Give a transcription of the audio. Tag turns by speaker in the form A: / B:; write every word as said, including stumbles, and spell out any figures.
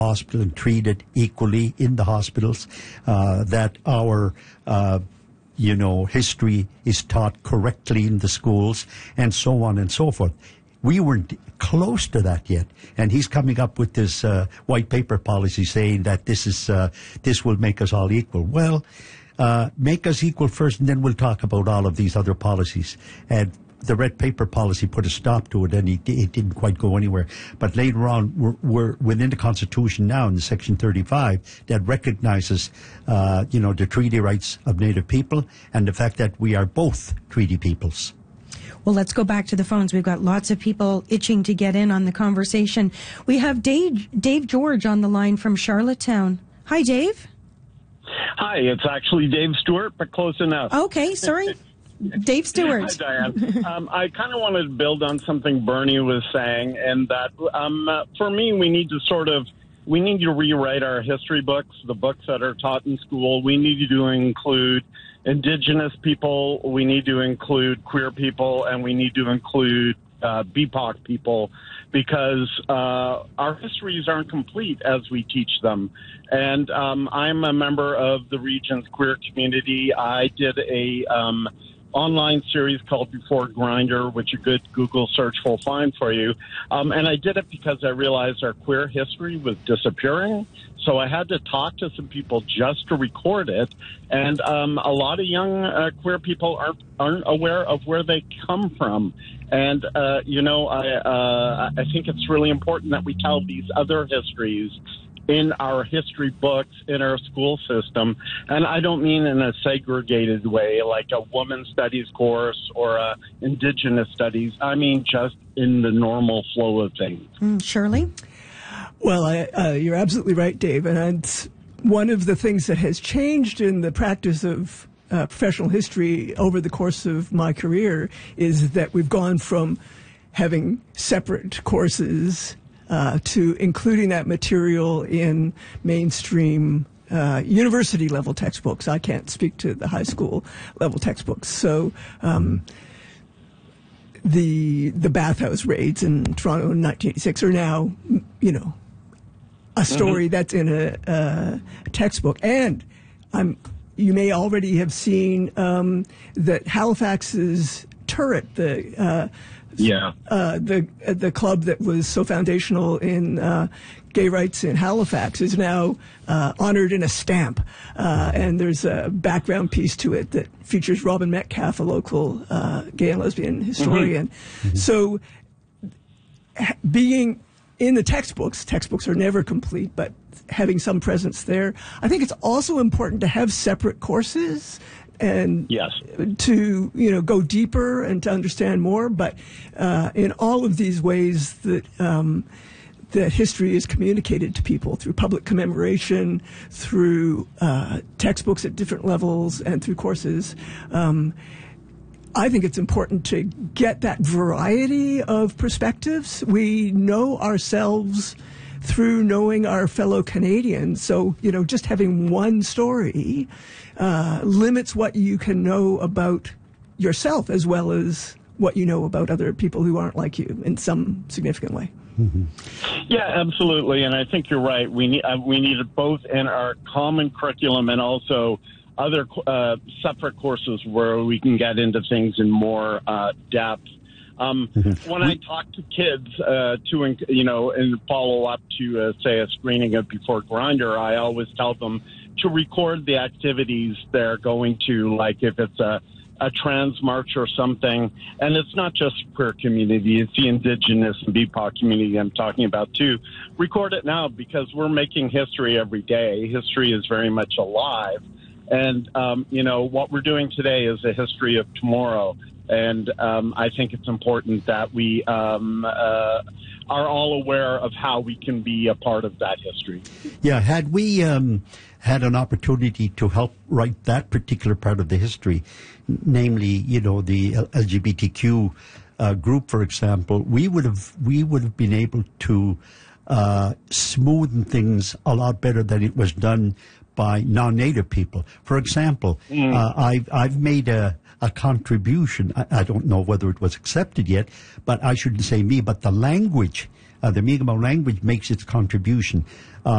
A: hospital and treated equally in the hospitals, uh, that our uh, you know, history is taught correctly in the schools, and so on and so forth. We weren't close to that yet, and he's coming up with this uh, white paper policy saying that this is uh, this will make us all equal. Well, uh, make us equal first, and then we'll talk about all of these other policies. And the red paper policy put a stop to it, and it, it didn't quite go anywhere. But later on, we're, we're within the Constitution now, in Section thirty-five, that recognizes, uh, you know, the treaty rights of Native people and the fact that we are both treaty peoples.
B: Well, let's go back to the phones. We've got lots of people itching to get in on the conversation. We have Dave, Dave George on the line from Charlottetown. Hi, Dave.
C: Hi, it's actually Dave Stewart, but close enough.
B: Okay, sorry. Dave Stewart.
C: Hi, Diane. um, I kind of wanted to build on something Bernie was saying, and that um, uh, for me, we need to sort of, we need to rewrite our history books, the books that are taught in school. We need to include Indigenous people, we need to include queer people, and we need to include uh, B P O C people, because uh, our histories aren't complete as we teach them. And um, I'm a member of the region's queer community. I did a um, online series called Before Grindr, which a good Google search will find for you. Um, and I did it because I realized our queer history was disappearing. So I had to talk to some people just to record it. And um, a lot of young uh, queer people aren't, aren't aware of where they come from. And, uh, you know, I, uh, I think it's really important that we tell these other histories in our history books, in our school system. And I don't mean in a segregated way, like a women's studies course or a Indigenous studies. I mean just in the normal flow of things.
B: Mm, Shirley?
D: Well, I, uh, you're absolutely right, Dave. And one of the things that has changed in the practice of uh, professional history over the course of my career is that we've gone from having separate courses uh, to including that material in mainstream uh, university-level textbooks. I can't speak to the high school-level textbooks. So um, the the bathhouse raids in Toronto in nineteen eighty-six are now, you know, a story mm-hmm. that's in a, a textbook. And I'm, you may already have seen um, that Halifax's Turret, the uh,
C: yeah,
D: uh, the uh, the club that was so foundational in uh, gay rights in Halifax, is now uh, honored in a stamp. Uh, and there's a background piece to it that features Robin Metcalf, a local uh, gay and lesbian historian. Mm-hmm. Mm-hmm. So being in the textbooks, textbooks are never complete, but having some presence there. I think it's also important to have separate courses and
C: yes.
D: to, you know, go deeper and to understand more. But uh, in all of these ways that um, that history is communicated to people through public commemoration, through uh, textbooks at different levels, and through courses, um, I think it's important to get that variety of perspectives. We know ourselves through knowing our fellow Canadians. So, you know, just having one story uh, limits what you can know about yourself as well as what you know about other people who aren't like you in some significant way.
C: Mm-hmm. Yeah, absolutely. And I think you're right. We need, uh, we need it both in our common curriculum and also other uh, separate courses where we can get into things in more uh, depth. Um, mm-hmm. When I talk to kids, uh, to you know, and follow up to uh, say a screening of Before Grindr, I always tell them to record the activities they're going to, like if it's a, a trans march or something. And it's not just queer community; it's the Indigenous and B P O C community I'm talking about too. Record it now because we're making history every day. History is very much alive. And, um, you know, what we're doing today is a history of tomorrow. And um, I think it's important that we um, uh, are all aware of how we can be a part of that history.
A: Yeah, had we um, had an opportunity to help write that particular part of the history, namely, you know, the L G B T Q uh, group, for example, we would have we would have been able to uh, smoothen things a lot better than it was done by non-native people. For example, mm. uh, I've, I've made a, a contribution. I, I don't know whether it was accepted yet, but I shouldn't say me, but the language, uh, the Mi'kmaq language makes its contribution. Uh,